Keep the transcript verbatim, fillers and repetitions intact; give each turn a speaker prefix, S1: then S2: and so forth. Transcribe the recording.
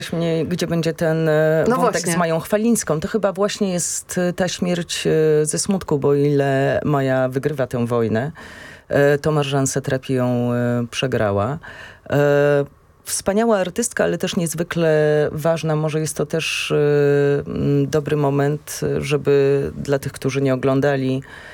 S1: Mnie, gdzie będzie ten e,
S2: No
S1: wątek
S2: właśnie.
S1: z Mają Chwalińską. To chyba właśnie jest e, ta śmierć e, ze smutku, bo ile Maja wygrywa tę wojnę, e, to Marżan Satrapi ją e, przegrała. E, Wspaniała artystka, ale też niezwykle ważna. Może jest to też e, m, dobry moment, żeby dla tych, którzy nie oglądali